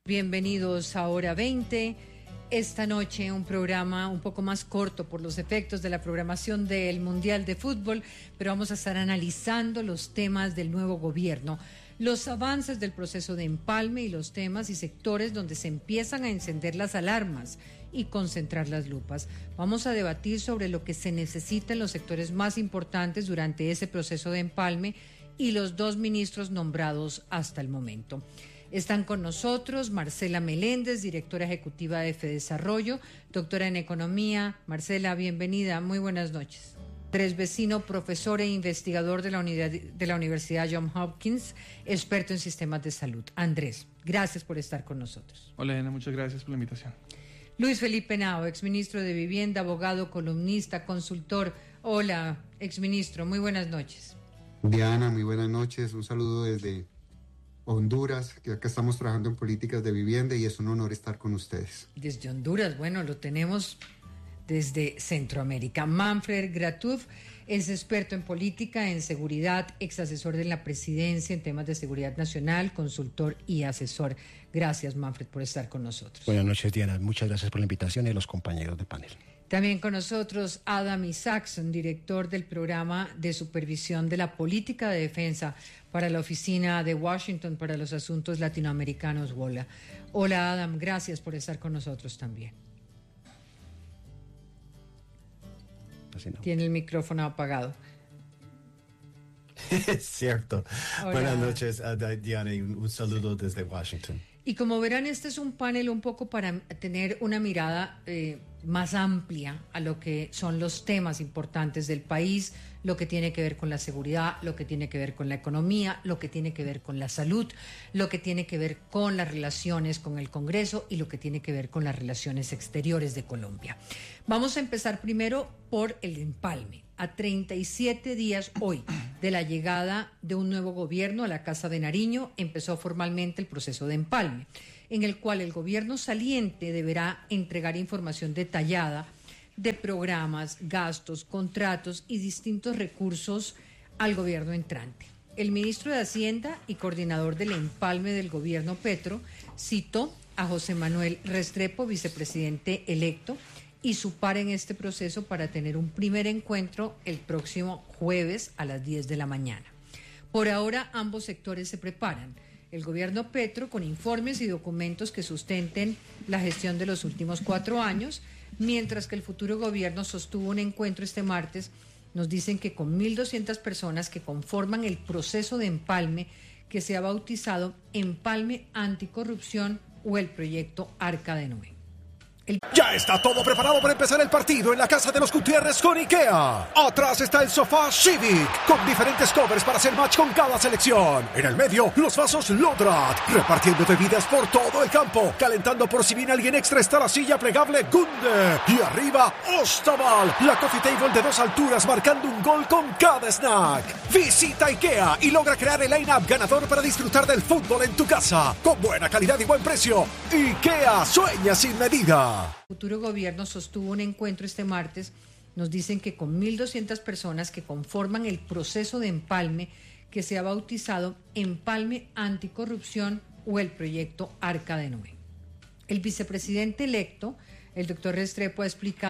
Bienvenidos a Hora 20. Esta noche un programa un poco más corto por los efectos de la programación del Mundial de Fútbol, pero vamos a estar analizando los temas del nuevo gobierno, los avances del proceso de empalme y los temas y sectores donde se empiezan a encender las alarmas y concentrar las lupas. Vamos a debatir sobre lo que se necesita en los sectores más importantes durante ese proceso de empalme y los dos ministros nombrados hasta el momento. Están con nosotros Marcela Meléndez, directora ejecutiva de FEDesarrollo, doctora en Economía. Marcela, bienvenida, muy buenas noches. Andrés Vecino, profesor e investigador de la Universidad Johns Hopkins, experto en sistemas de salud. Andrés, gracias por estar con nosotros. Hola, Elena, muchas gracias por la invitación. Luis Felipe Henao, exministro de Vivienda, abogado, columnista, consultor. Hola, exministro, muy buenas noches. Diana, muy buenas noches, un saludo desde Honduras, que acá estamos trabajando en políticas de vivienda y es un honor estar con ustedes. Desde Honduras, bueno, lo tenemos desde Centroamérica. Manfred Gratuf es experto en política, en seguridad, ex asesor de la presidencia en temas de seguridad nacional, consultor y asesor. Gracias, Manfred, por estar con nosotros. Buenas noches, Diana. Muchas gracias por la invitación y a los compañeros de panel. También con nosotros Adam Isaacson, director del programa de supervisión de la política de defensa para la Oficina de Washington para los Asuntos Latinoamericanos, WOLA. Hola, Adam, gracias por estar con nosotros también. No. Tiene el micrófono apagado. Es cierto. Hola. Buenas noches, Diana, y un saludo desde Washington. Y como verán, este es un panel un poco para tener una mirada más amplia a lo que son los temas importantes del país, lo que tiene que ver con la seguridad, lo que tiene que ver con la economía, lo que tiene que ver con la salud, lo que tiene que ver con las relaciones con el Congreso y lo que tiene que ver con las relaciones exteriores de Colombia. Vamos a empezar primero por el empalme. A 37 días hoy de la llegada de un nuevo gobierno a la Casa de Nariño, empezó formalmente el proceso de empalme, en el cual el gobierno saliente deberá entregar información detallada de programas, gastos, contratos y distintos recursos al gobierno entrante. El ministro de Hacienda y coordinador del empalme del gobierno Petro citó a José Manuel Restrepo, vicepresidente electo, y su par en este proceso para tener un primer encuentro el próximo jueves a las 10 de la mañana. Por ahora, ambos sectores se preparan. El gobierno Petro con informes y documentos que sustenten la gestión de los últimos 4 años, mientras que el futuro gobierno sostuvo un encuentro este martes. Nos dicen que con 1.200 personas que conforman el proceso de empalme que se ha bautizado Empalme Anticorrupción o el proyecto Arca de Noé. Ya está todo preparado para empezar el partido en la casa de los Gutiérrez con IKEA. Atrás está el sofá Civic con diferentes covers para hacer match con cada selección. En el medio, los vasos Lodrat, repartiendo bebidas por todo el campo. Calentando por si viene alguien extra está la silla plegable Gunde. Y arriba, Ostaval, la coffee table de 2 alturas marcando un gol con cada snack. Visita IKEA y logra crear el line-up ganador para disfrutar del fútbol en tu casa. Con buena calidad y buen precio. IKEA, sueña sin medida. El futuro gobierno sostuvo un encuentro este martes. Nos dicen que con 1.200 personas que conforman el proceso de empalme que se ha bautizado Empalme Anticorrupción o el proyecto Arca de Noé. El vicepresidente electo, el doctor Restrepo, ha explicado